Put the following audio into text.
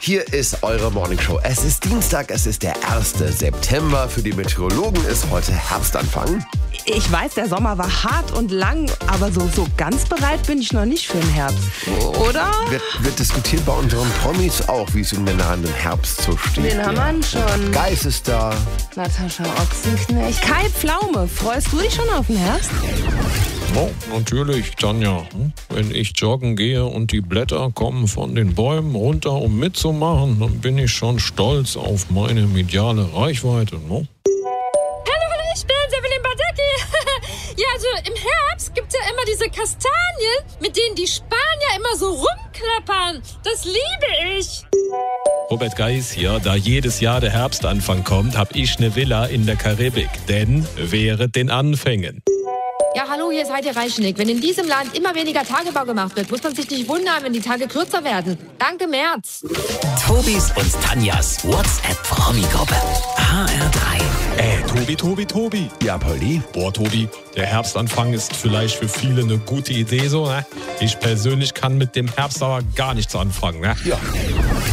Hier ist eure Morningshow. Es ist Dienstag, es ist der 1. September. Für die Meteorologen ist heute Herbstanfang. Ich weiß, der Sommer war hart und lang, aber so ganz bereit bin ich noch nicht für den Herbst. Oder? Wird diskutiert bei unseren Promis auch, wie es um den nahenden Herbst so steht. Den haben wir schon. Geis ist da. Natascha Ochsenknecht. Kai Pflaume, freust du dich schon auf den Herbst? Oh, natürlich, Tanja. Wenn ich joggen gehe und die Blätter kommen von den Bäumen runter, um mitzumachen, dann bin ich schon stolz auf meine mediale Reichweite. No? Hallo, ich bin Evelyn Badecki. Ja, also im Herbst gibt es ja immer diese Kastanien, mit denen die Spanier immer so rumklappern. Das liebe ich. Robert Geis hier, da jedes Jahr der Herbstanfang kommt, hab ich eine Villa in der Karibik. Denn während den Anfängen. Ja, hallo, hier ist Heidi Reichenick. Wenn in diesem Land immer weniger Tagebau gemacht wird, muss man sich nicht wundern, wenn die Tage kürzer werden. Danke, Merz. Tobis und Tanjas WhatsApp-Promi-Gruppe. HR3. Tobi. Ja, Poldi? Boah, Tobi, der Herbstanfang ist vielleicht für viele eine gute Idee so, ne? Ich persönlich kann mit dem Herbst aber gar nichts anfangen, ne? Ja.